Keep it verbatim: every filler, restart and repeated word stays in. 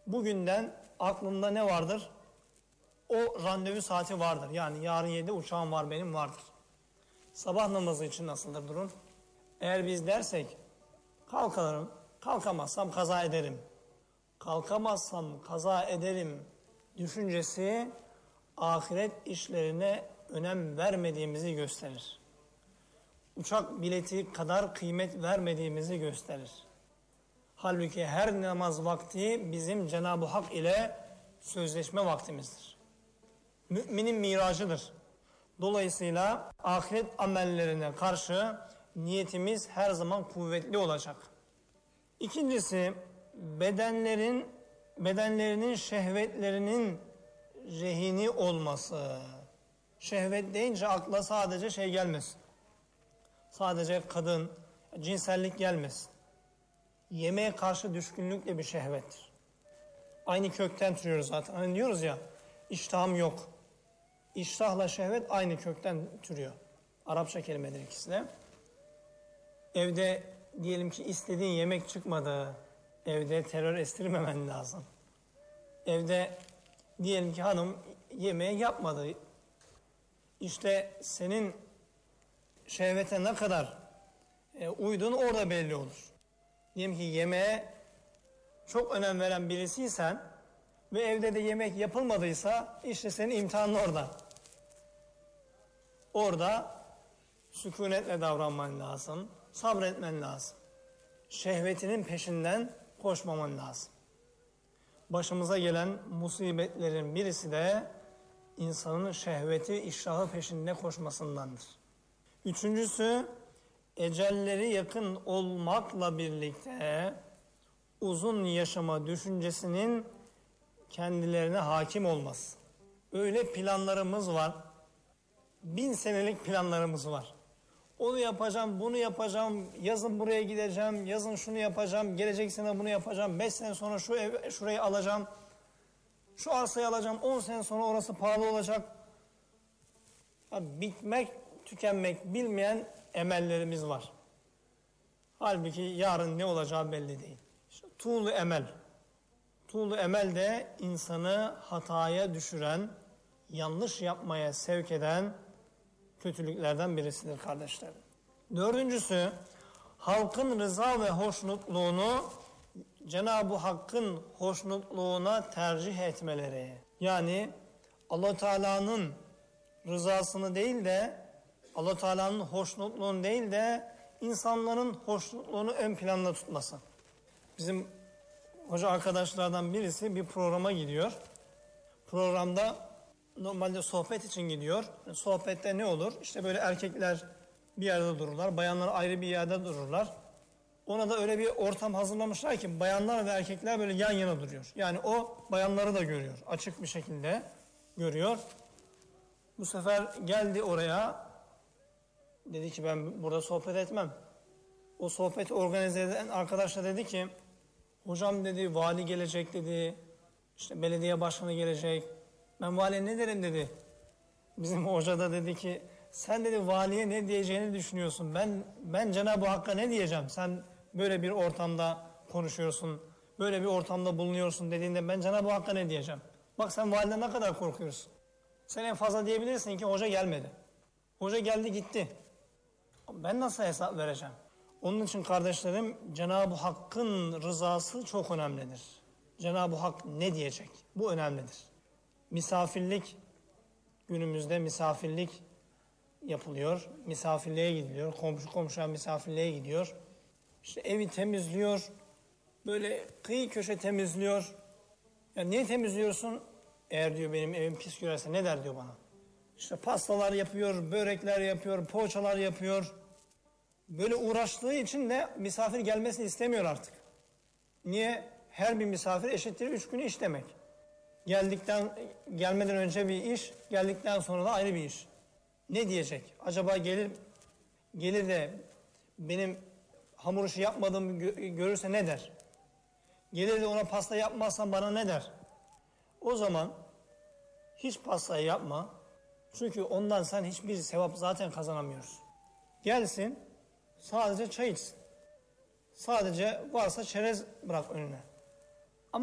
bugünden aklında ne vardır? O randevu saati vardır. Yani yarın yedi uçağım var, benim vardır. Sabah namazı için nasıldır durum? Eğer biz dersek kalkarım, kalkamazsam kaza ederim. Kalkamazsam kaza ederim düşüncesi ahiret işlerine önem vermediğimizi gösterir. Uçak bileti kadar kıymet vermediğimizi gösterir. Halbuki her namaz vakti bizim Cenab-ı Hak ile sözleşme vaktimizdir. Müminin miracıdır. Dolayısıyla ahiret amellerine karşı niyetimiz her zaman kuvvetli olacak. İkincisi, bedenlerin bedenlerinin şehvetlerinin rehini olması. Şehvet deyince akla sadece şey gelmesin. Sadece kadın, cinsellik gelmesin. Yemeğe karşı düşkünlük de bir şehvettir. Aynı kökten türüyoruz zaten. Hani diyoruz ya, iştahım yok. İştahla şehvet aynı kökten türüyor. Arapça kelimedir ikisi de. Evde diyelim ki istediğin yemek çıkmadı. Evde terör estirmemen lazım. Evde diyelim ki hanım yemeği yapmadı. İşte senin şehvete ne kadar e, uyduğun orada belli olur. Diyelim ki yemeğe çok önem veren birisiysen ve evde de yemek yapılmadıysa işte senin imtihanın orada. Orada sükunetle davranman lazım, sabretmen lazım. Şehvetinin peşinden koşmaman lazım. Başımıza gelen musibetlerin birisi de insanın şehveti, iştahı peşinde koşmasındandır. Üçüncüsü, ecelleri yakın olmakla birlikte uzun yaşama düşüncesinin kendilerine hakim olması. Öyle planlarımız var, bin senelik planlarımız var. Onu yapacağım, bunu yapacağım, yazın buraya gideceğim, yazın şunu yapacağım, gelecek sene bunu yapacağım, beş sene sonra şu ev, şurayı alacağım, şu arsayı alacağım, on sene sonra orası pahalı olacak. Ya bitmek, tükenmek bilmeyen emellerimiz var. Halbuki yarın ne olacağı belli değil. İşte tuğlu emel. Tuğlu emel de insanı hataya düşüren, yanlış yapmaya sevk eden kötülüklerden birisidir kardeşlerim. Dördüncüsü, halkın rıza ve hoşnutluğunu Cenab-ı Hakk'ın hoşnutluğuna tercih etmeleri. Yani Allah Teala'nın rızasını değil de Allah Teala'nın hoşnutluğunu değil de insanların hoşnutluğunu ön planda tutması. Bizim hoca arkadaşlardan birisi bir programa gidiyor. Programda normalde sohbet için gidiyor. Sohbette ne olur? İşte böyle erkekler bir yerde dururlar, bayanlar ayrı bir yerde dururlar. Ona da öyle bir ortam hazırlamışlar ki bayanlar ve erkekler böyle yan yana duruyor. Yani o bayanları da görüyor, açık bir şekilde görüyor. Bu sefer geldi oraya, dedi ki ben burada sohbet etmem. O sohbeti organize eden arkadaşlar dedi ki, hocam dedi vali gelecek dedi, işte belediye başkanı gelecek. Ben valiye ne derim dedi. Bizim hoca da dedi ki, sen dedi valiye ne diyeceğini düşünüyorsun. Ben ben Cenab-ı Hakk'a ne diyeceğim? Sen böyle bir ortamda konuşuyorsun, böyle bir ortamda bulunuyorsun dediğinde ben Cenab-ı Hakk'a ne diyeceğim? Bak sen validen ne kadar korkuyorsun. Sen en fazla diyebilirsin ki hoca gelmedi. Hoca geldi gitti. Ben nasıl hesap vereceğim? Onun için kardeşlerim Cenab-ı Hakk'ın rızası çok önemlidir. Cenab-ı Hak ne diyecek? Bu önemlidir. Misafirlik, günümüzde misafirlik yapılıyor. Misafirliğe gidiliyor. Komşu komşuya misafirliğe gidiyor. İşte evi temizliyor. Böyle kıyı köşe temizliyor. Ya niye temizliyorsun? Eğer diyor benim evim pis görerse ne der diyor bana. İşte pastalar yapıyor, börekler yapıyor, poğaçalar yapıyor. Böyle uğraştığı için de misafir gelmesini istemiyor artık. Niye? Her bir misafir eşittir üç günü iş demek. Geldikten, gelmeden önce bir iş, geldikten sonra da ayrı bir iş. Ne diyecek? Acaba gelir gelir de benim hamur işi yapmadığımı görürse ne der? Gelir de ona pasta yapmazsam bana ne der? O zaman hiç pastayı yapma. Çünkü ondan sen hiçbir sevap zaten kazanamıyorsun. Gelsin, sadece çay içsin. Sadece varsa çerez bırak önüne.